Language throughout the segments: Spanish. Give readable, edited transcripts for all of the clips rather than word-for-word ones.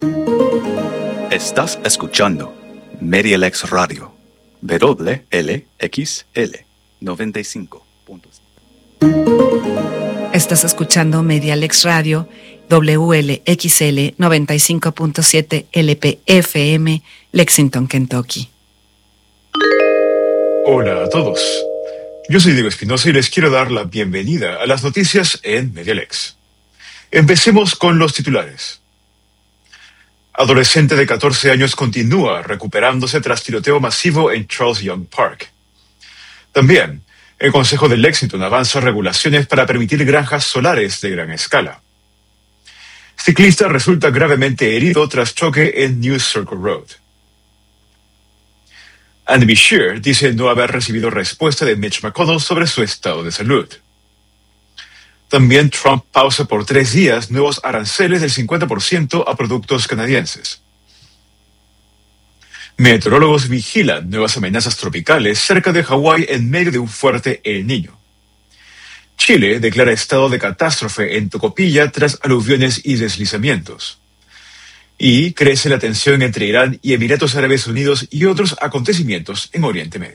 Estás escuchando MediaLex Radio, WLXL 95.5. Estás escuchando MediaLex Radio, WLXL 95.7 LPFM, Lexington, Kentucky. Hola a todos. Yo soy Diego Espinosa y les quiero dar la bienvenida a las noticias en MediaLex. Empecemos con los titulares. Adolescente de 14 años continúa recuperándose tras tiroteo masivo en Charles Young Park. También, el Consejo de Lexington avanza regulaciones para permitir granjas solares de gran escala. Ciclista resulta gravemente herido tras choque en New Circle Road. Andy Beshear dice no haber recibido respuesta de Mitch McConnell sobre su estado de salud. También Trump pausa por 3 días nuevos aranceles del 50% a productos canadienses. Meteorólogos vigilan nuevas amenazas tropicales cerca de Hawái en medio de un fuerte El Niño. Chile declara estado de catástrofe en Tocopilla tras aluviones y deslizamientos. Y crece la tensión entre Irán y Emiratos Árabes Unidos y otros acontecimientos en Oriente Medio.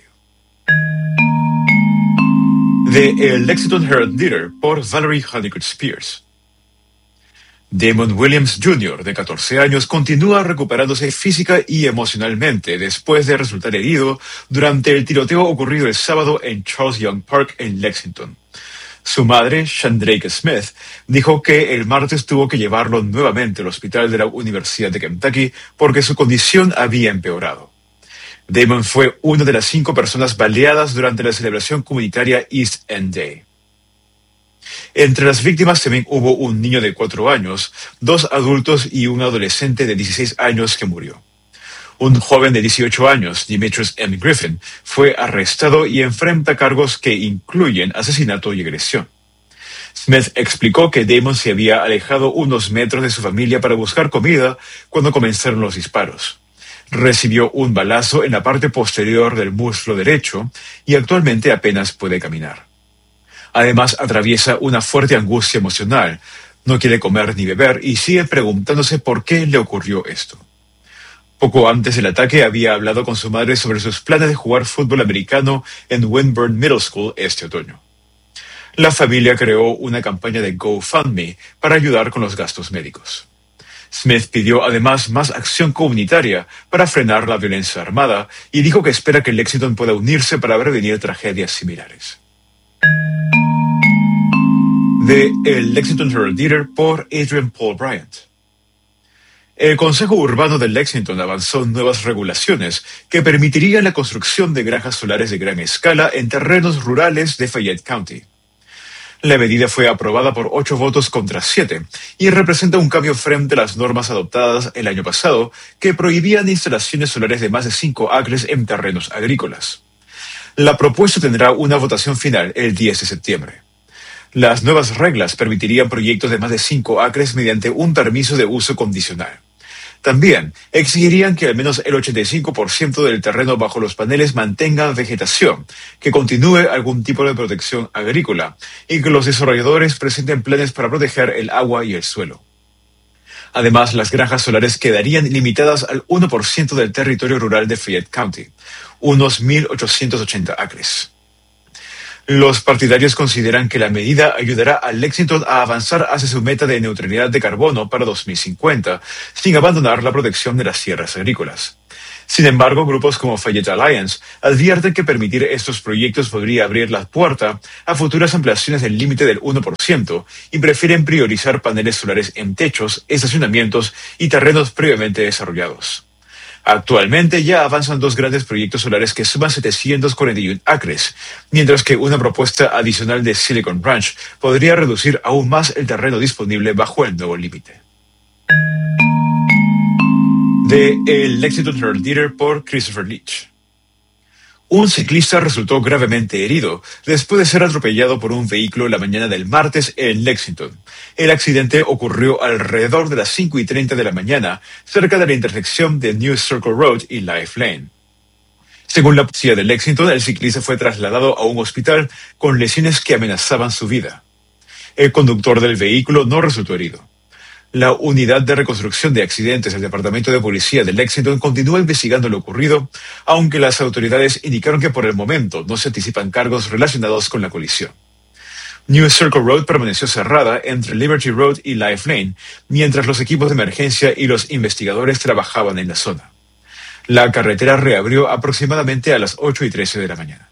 De el Lexington Herald Leader por Valerie Honeycutt Spears. Damon Williams Jr., de 14 años, continúa recuperándose física y emocionalmente después de resultar herido durante el tiroteo ocurrido el sábado en Charles Young Park en Lexington. Su madre, Shandrake Smith, dijo que el martes tuvo que llevarlo nuevamente al hospital de la Universidad de Kentucky porque su condición había empeorado. Damon fue una de las 5 personas baleadas durante la celebración comunitaria East End Day. Entre las víctimas también hubo un niño de 4 años, 2 adultos y un adolescente de 16 años que murió. Un joven de 18 años, Demetrius M. Griffin, fue arrestado y enfrenta cargos que incluyen asesinato y agresión. Smith explicó que Damon se había alejado unos metros de su familia para buscar comida cuando comenzaron los disparos. Recibió un balazo en la parte posterior del muslo derecho y actualmente apenas puede caminar. Además, atraviesa una fuerte angustia emocional, no quiere comer ni beber y sigue preguntándose por qué le ocurrió esto. Poco antes del ataque había hablado con su madre sobre sus planes de jugar fútbol americano en Winburn Middle School este otoño. La familia creó una campaña de GoFundMe para ayudar con los gastos médicos. Smith pidió además más acción comunitaria para frenar la violencia armada y dijo que espera que Lexington pueda unirse para prevenir tragedias similares. De el Lexington Herald Leader por Adrian Paul Bryant. El Consejo Urbano de Lexington avanzó nuevas regulaciones que permitirían la construcción de granjas solares de gran escala en terrenos rurales de Fayette County. La medida fue aprobada por 8 votos contra 7 y representa un cambio frente a las normas adoptadas el año pasado que prohibían instalaciones solares de más de 5 acres en terrenos agrícolas. La propuesta tendrá una votación final el 10 de septiembre. Las nuevas reglas permitirían proyectos de más de 5 acres mediante un permiso de uso condicional. También exigirían que al menos el 85% del terreno bajo los paneles mantenga vegetación, que continúe algún tipo de protección agrícola y que los desarrolladores presenten planes para proteger el agua y el suelo. Además, las granjas solares quedarían limitadas al 1% del territorio rural de Fayette County, unos 1.880 acres. Los partidarios consideran que la medida ayudará a Lexington a avanzar hacia su meta de neutralidad de carbono para 2050, sin abandonar la protección de las tierras agrícolas. Sin embargo, grupos como Fayette Alliance advierten que permitir estos proyectos podría abrir la puerta a futuras ampliaciones del límite del 1% y prefieren priorizar paneles solares en techos, estacionamientos y terrenos previamente desarrollados. Actualmente ya avanzan 2 grandes proyectos solares que suman 741 acres, mientras que una propuesta adicional de Silicon Ranch podría reducir aún más el terreno disponible bajo el nuevo límite. De el Lexington Herald Leader por Christopher Leach. Un ciclista resultó gravemente herido después de ser atropellado por un vehículo la mañana del martes en Lexington. El accidente ocurrió alrededor de las 5:30 de la mañana, cerca de la intersección de New Circle Road y Life Lane. Según la policía de Lexington, el ciclista fue trasladado a un hospital con lesiones que amenazaban su vida. El conductor del vehículo no resultó herido. La unidad de reconstrucción de accidentes del Departamento de Policía de Lexington continúa investigando lo ocurrido, aunque las autoridades indicaron que por el momento no se anticipan cargos relacionados con la colisión. New Circle Road permaneció cerrada entre Liberty Road y Life Lane, mientras los equipos de emergencia y los investigadores trabajaban en la zona. La carretera reabrió aproximadamente a las 8:13 de la mañana.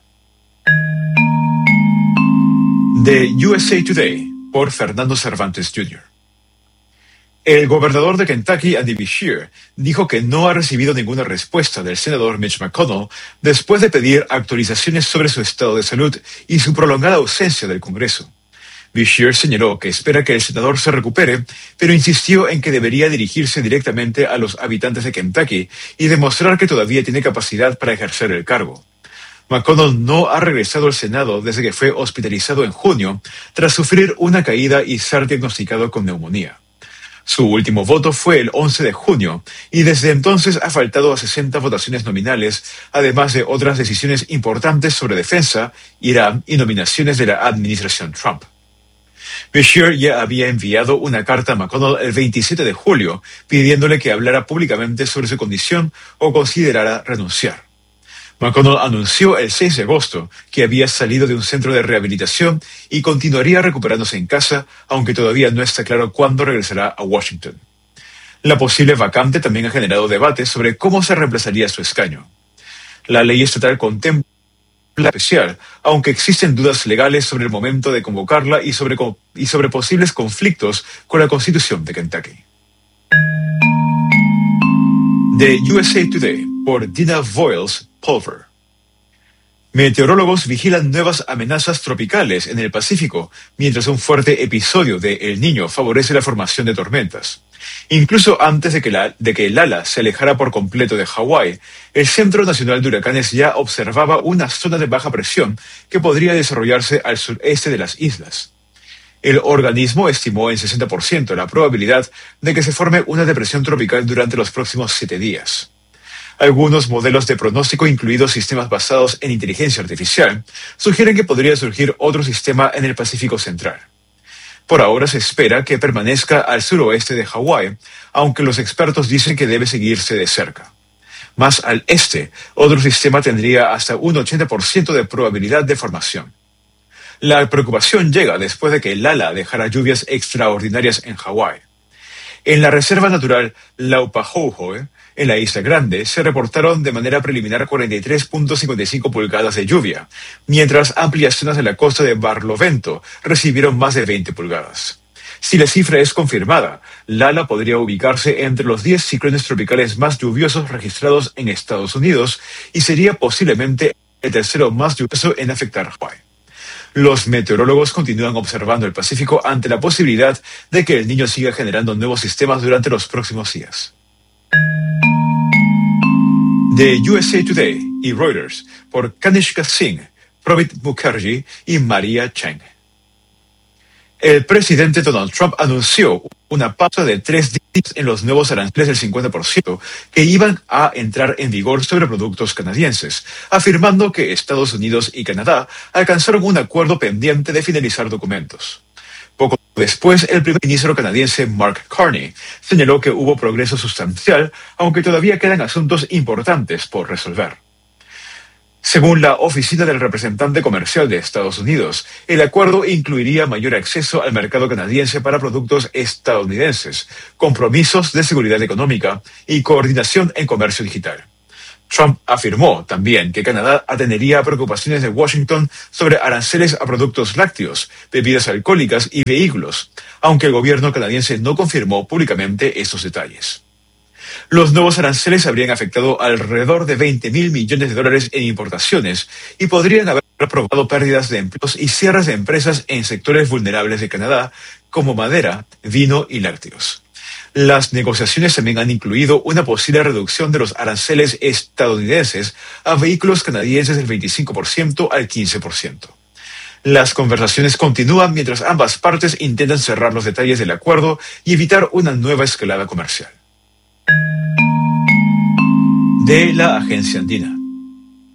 De USA Today, por Fernando Cervantes Jr. El gobernador de Kentucky, Andy Beshear, dijo que no ha recibido ninguna respuesta del senador Mitch McConnell después de pedir actualizaciones sobre su estado de salud y su prolongada ausencia del Congreso. Beshear señaló que espera que el senador se recupere, pero insistió en que debería dirigirse directamente a los habitantes de Kentucky y demostrar que todavía tiene capacidad para ejercer el cargo. McConnell no ha regresado al Senado desde que fue hospitalizado en junio tras sufrir una caída y ser diagnosticado con neumonía. Su último voto fue el 11 de junio y desde entonces ha faltado a 60 votaciones nominales, además de otras decisiones importantes sobre defensa, Irán y nominaciones de la administración Trump. Beshear ya había enviado una carta a McConnell el 27 de julio pidiéndole que hablara públicamente sobre su condición o considerara renunciar. McConnell anunció el 6 de agosto que había salido de un centro de rehabilitación y continuaría recuperándose en casa, aunque todavía no está claro cuándo regresará a Washington. La posible vacante también ha generado debates sobre cómo se reemplazaría su escaño. La ley estatal contempla especial, aunque existen dudas legales sobre el momento de convocarla y sobre posibles conflictos con la Constitución de Kentucky. De USA Today, por Dina Voiles Pulver. Meteorólogos vigilan nuevas amenazas tropicales en el Pacífico, mientras un fuerte episodio de El Niño favorece la formación de tormentas. Incluso antes de que el ala se alejara por completo de Hawái, el Centro Nacional de Huracanes ya observaba una zona de baja presión que podría desarrollarse al sureste de las islas. El organismo estimó en 60% la probabilidad de que se forme una depresión tropical durante los próximos 7 días. Algunos modelos de pronóstico, incluidos sistemas basados en inteligencia artificial, sugieren que podría surgir otro sistema en el Pacífico Central. Por ahora se espera que permanezca al suroeste de Hawái, aunque los expertos dicen que debe seguirse de cerca. Más al este, otro sistema tendría hasta un 80% de probabilidad de formación. La preocupación llega después de que el ala dejara lluvias extraordinarias en Hawái. En la reserva natural Laupahoehoe, en la Isla Grande, se reportaron de manera preliminar 43.55 pulgadas de lluvia, mientras amplias zonas de la costa de Barlovento recibieron más de 20 pulgadas. Si la cifra es confirmada, Lala podría ubicarse entre los 10 ciclones tropicales más lluviosos registrados en Estados Unidos y sería posiblemente el tercero más lluvioso en afectar Hawái. Los meteorólogos continúan observando el Pacífico ante la posibilidad de que el Niño siga generando nuevos sistemas durante los próximos días. De USA Today y Reuters, por Kanishka Singh, Probit Mukherjee y Maria Cheng. El presidente Donald Trump anunció una pausa de 3 días en los nuevos aranceles del 50% que iban a entrar en vigor sobre productos canadienses, afirmando que Estados Unidos y Canadá alcanzaron un acuerdo pendiente de finalizar documentos. Poco después, el primer ministro canadiense Mark Carney señaló que hubo progreso sustancial, aunque todavía quedan asuntos importantes por resolver. Según la Oficina del Representante Comercial de Estados Unidos, el acuerdo incluiría mayor acceso al mercado canadiense para productos estadounidenses, compromisos de seguridad económica y coordinación en comercio digital. Trump afirmó también que Canadá atendería a preocupaciones de Washington sobre aranceles a productos lácteos, bebidas alcohólicas y vehículos, aunque el gobierno canadiense no confirmó públicamente estos detalles. Los nuevos aranceles habrían afectado alrededor de $20,000 millones en importaciones y podrían haber provocado pérdidas de empleos y cierres de empresas en sectores vulnerables de Canadá, como madera, vino y lácteos. Las negociaciones también han incluido una posible reducción de los aranceles estadounidenses a vehículos canadienses del 25% al 15%. Las conversaciones continúan mientras ambas partes intentan cerrar los detalles del acuerdo y evitar una nueva escalada comercial. De la Agencia Andina.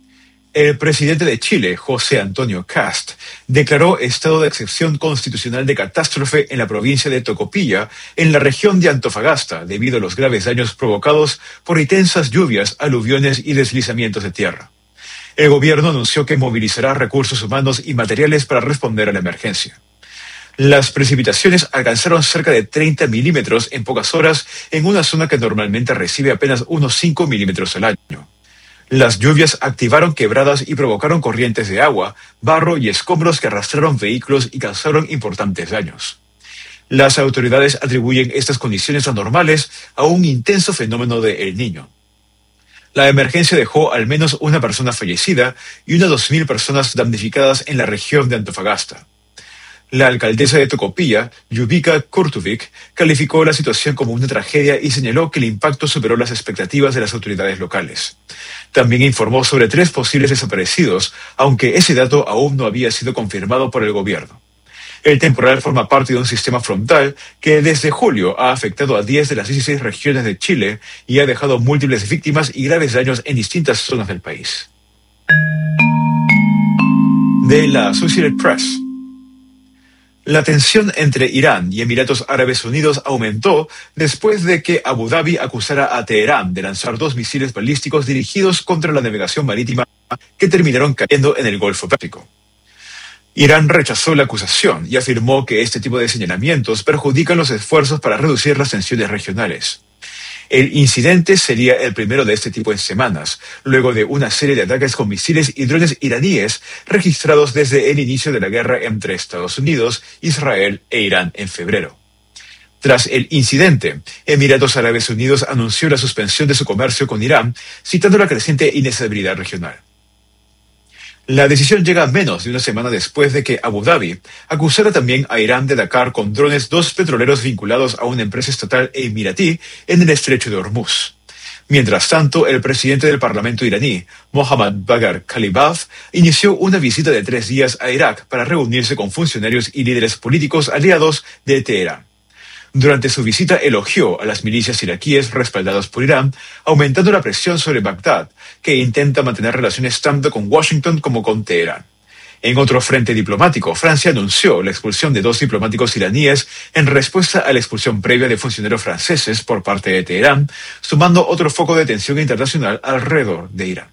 El presidente de Chile, José Antonio Kast, declaró estado de excepción constitucional de catástrofe en la provincia de Tocopilla, en la región de Antofagasta, debido a los graves daños provocados por intensas lluvias, aluviones y deslizamientos de tierra. El gobierno anunció que movilizará recursos humanos y materiales para responder a la emergencia. Las precipitaciones alcanzaron cerca de 30 milímetros en pocas horas en una zona que normalmente recibe apenas unos 5 milímetros al año. Las lluvias activaron quebradas y provocaron corrientes de agua, barro y escombros que arrastraron vehículos y causaron importantes daños. Las autoridades atribuyen estas condiciones anormales a un intenso fenómeno de El Niño. La emergencia dejó al menos una persona fallecida y unas 2.000 personas damnificadas en la región de Antofagasta. La alcaldesa de Tocopilla, Ljubica Kurtovic, calificó la situación como una tragedia y señaló que el impacto superó las expectativas de las autoridades locales. También informó sobre 3 posibles desaparecidos, aunque ese dato aún no había sido confirmado por el gobierno. El temporal forma parte de un sistema frontal que desde julio ha afectado a 10 de las 16 regiones de Chile y ha dejado múltiples víctimas y graves daños en distintas zonas del país. De la Associated Press. La tensión entre Irán y Emiratos Árabes Unidos aumentó después de que Abu Dhabi acusara a Teherán de lanzar 2 misiles balísticos dirigidos contra la navegación marítima que terminaron cayendo en el Golfo Pérsico. Irán rechazó la acusación y afirmó que este tipo de señalamientos perjudican los esfuerzos para reducir las tensiones regionales. El incidente sería el primero de este tipo en semanas, luego de una serie de ataques con misiles y drones iraníes registrados desde el inicio de la guerra entre Estados Unidos, Israel e Irán en febrero. Tras el incidente, Emiratos Árabes Unidos anunció la suspensión de su comercio con Irán, citando la creciente inestabilidad regional. La decisión llega menos de una semana después de que Abu Dhabi acusara también a Irán de atacar con drones 2 petroleros vinculados a una empresa estatal emiratí en el estrecho de Hormuz. Mientras tanto, el presidente del Parlamento iraní, Mohammad Bagher Khalibaf, inició una visita de 3 días a Irak para reunirse con funcionarios y líderes políticos aliados de Teherán. Durante su visita elogió a las milicias iraquíes respaldadas por Irán, aumentando la presión sobre Bagdad, que intenta mantener relaciones tanto con Washington como con Teherán. En otro frente diplomático, Francia anunció la expulsión de 2 diplomáticos iraníes en respuesta a la expulsión previa de funcionarios franceses por parte de Teherán, sumando otro foco de tensión internacional alrededor de Irán.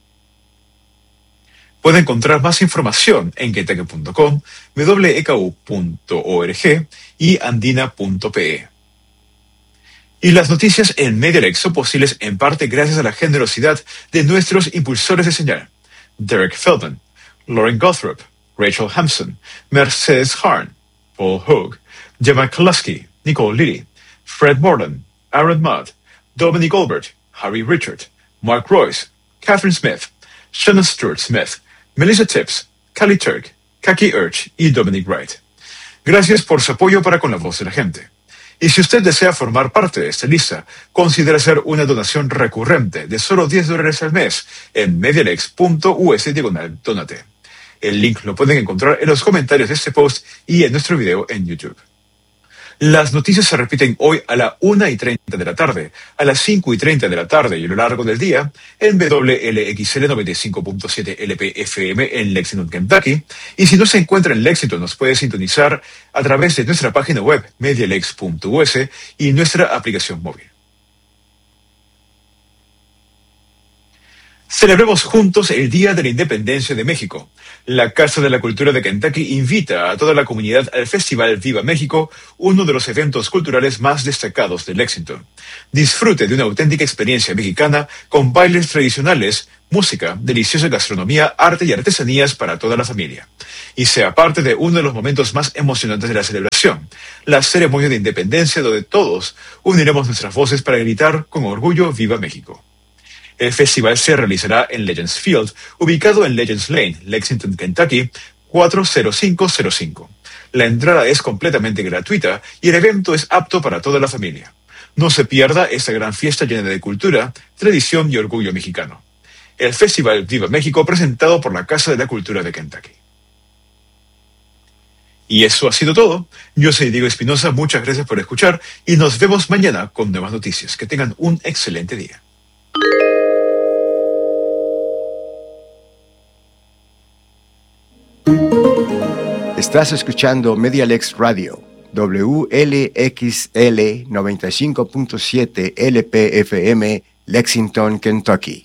Puede encontrar más información en kentucky.com, weku.org y andina.pe. Y las noticias en MediaLex son posibles en parte gracias a la generosidad de nuestros impulsores de señal: Derek Feldman, Lauren Gothrop, Rachel Hampson, Mercedes Harn, Paul Hogue, Gemma Kolaski, Nicole Liddy, Fred Morland, Aaron Mudd, Dominic Albert, Harry Richard, Mark Royce, Catherine Smith, Shannon Stewart Smith, Melissa Tips, Callie Turk, Kaki Urch y Dominic Wright. Gracias por su apoyo para con la voz de la gente. Y si usted desea formar parte de esta lista, considere hacer una donación recurrente de solo $10 al mes en medialex.us/donate. El link lo pueden encontrar en los comentarios de este post y en nuestro video en YouTube. Las noticias se repiten hoy a la 1:30 de la tarde, a las 5:30 de la tarde y a lo largo del día en WLXL 95.7 LPFM en Lexington, Kentucky. Y si no se encuentra en Lexington, nos puede sintonizar a través de nuestra página web medialex.us y nuestra aplicación móvil. Celebremos juntos el Día de la Independencia de México. La Casa de la Cultura de Kentucky invita a toda la comunidad al Festival Viva México, uno de los eventos culturales más destacados de Lexington. Disfrute de una auténtica experiencia mexicana con bailes tradicionales, música, deliciosa gastronomía, arte y artesanías para toda la familia. Y sea parte de uno de los momentos más emocionantes de la celebración, la ceremonia de independencia donde todos uniremos nuestras voces para gritar con orgullo Viva México. El festival se realizará en Legends Field, ubicado en Legends Lane, Lexington, Kentucky, 40505. La entrada es completamente gratuita y el evento es apto para toda la familia. No se pierda esta gran fiesta llena de cultura, tradición y orgullo mexicano. El Festival Viva México, presentado por la Casa de la Cultura de Kentucky. Y eso ha sido todo. Yo soy Diego Espinosa, muchas gracias por escuchar y nos vemos mañana con nuevas noticias. Que tengan un excelente día. Estás escuchando MediaLex Radio, WLXL 95.7 LPFM, Lexington, Kentucky.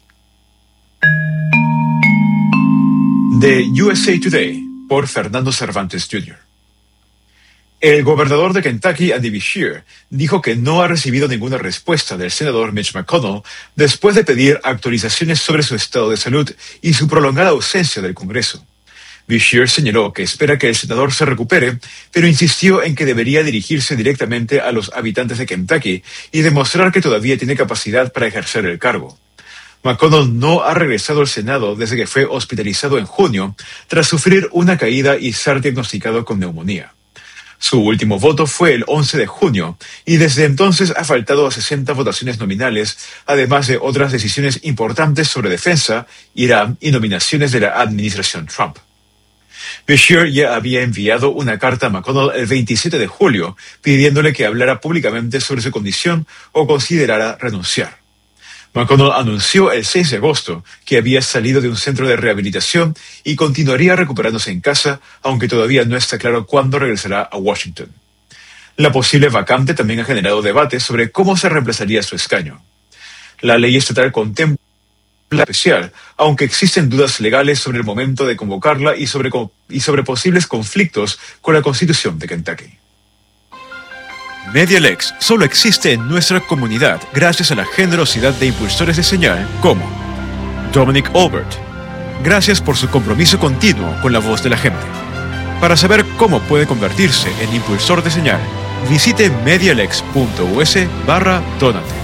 De USA Today, por Fernando Cervantes Jr. El gobernador de Kentucky, Andy Beshear, dijo que no ha recibido ninguna respuesta del senador Mitch McConnell después de pedir actualizaciones sobre su estado de salud y su prolongada ausencia del Congreso. Beshear señaló que espera que el senador se recupere, pero insistió en que debería dirigirse directamente a los habitantes de Kentucky y demostrar que todavía tiene capacidad para ejercer el cargo. McConnell no ha regresado al Senado desde que fue hospitalizado en junio tras sufrir una caída y ser diagnosticado con neumonía. Su último voto fue el 11 de junio y desde entonces ha faltado a 60 votaciones nominales, además de otras decisiones importantes sobre defensa, Irán y nominaciones de la administración Trump. Beshear ya había enviado una carta a McConnell el 27 de julio pidiéndole que hablara públicamente sobre su condición o considerara renunciar. McConnell anunció el 6 de agosto que había salido de un centro de rehabilitación y continuaría recuperándose en casa, aunque todavía no está claro cuándo regresará a Washington. La posible vacante también ha generado debates sobre cómo se reemplazaría su escaño. La ley estatal contempla especial, aunque existen dudas legales sobre el momento de convocarla y sobre posibles conflictos con la Constitución de Kentucky. MediaLex solo existe en nuestra comunidad gracias a la generosidad de impulsores de señal como Dominic Albert. Gracias por su compromiso continuo con la voz de la gente. Para saber cómo puede convertirse en impulsor de señal, visite medialex.us/donate.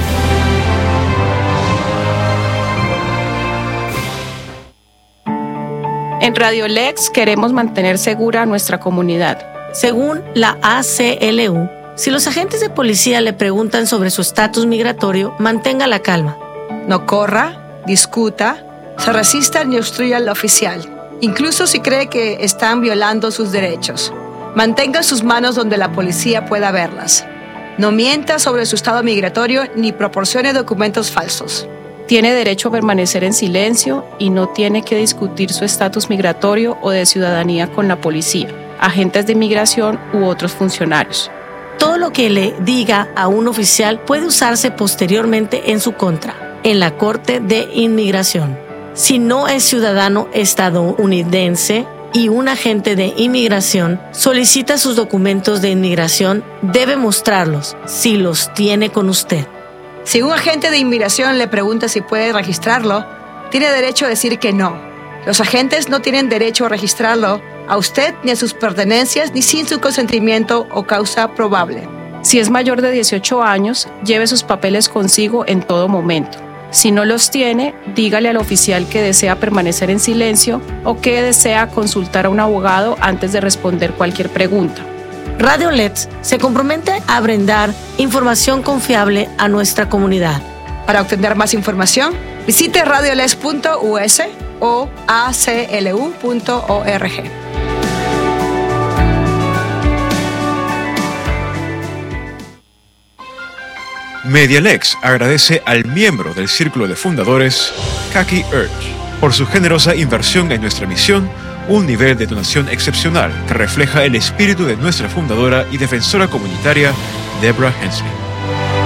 En Radio Lex queremos mantener segura a nuestra comunidad. Según la ACLU, si los agentes de policía le preguntan sobre su estatus migratorio, mantenga la calma. No corra, discuta, se resista ni obstruya al oficial, incluso si cree que están violando sus derechos. Mantenga sus manos donde la policía pueda verlas. No mienta sobre su estado migratorio ni proporcione documentos falsos. Tiene derecho a permanecer en silencio y no tiene que discutir su estatus migratorio o de ciudadanía con la policía, agentes de inmigración u otros funcionarios. Todo lo que le diga a un oficial puede usarse posteriormente en su contra, en la Corte de Inmigración. Si no es ciudadano estadounidense y un agente de inmigración solicita sus documentos de inmigración, debe mostrarlos si los tiene con usted. Si un agente de inmigración le pregunta si puede registrarlo, tiene derecho a decir que no. Los agentes no tienen derecho a registrarlo a usted ni a sus pertenencias ni sin su consentimiento o causa probable. Si es mayor de 18 años, lleve sus papeles consigo en todo momento. Si no los tiene, dígale al oficial que desea permanecer en silencio o que desea consultar a un abogado antes de responder cualquier pregunta. Radio Lex se compromete a brindar información confiable a nuestra comunidad. Para obtener más información, visite radiolex.us o aclu.org. MediaLex agradece al miembro del Círculo de Fundadores, Kaki Urch, por su generosa inversión en nuestra misión, un nivel de donación excepcional que refleja el espíritu de nuestra fundadora y defensora comunitaria, Deborah Hensley.